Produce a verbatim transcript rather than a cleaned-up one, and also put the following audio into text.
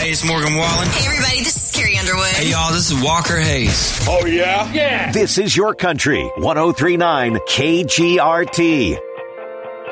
Hey, it's Morgan Wallen. Hey, everybody, this is Carrie Underwood. Hey, y'all, this is Walker Hayes. Oh, yeah? Yeah. This is your country. one oh three point nine K G R T.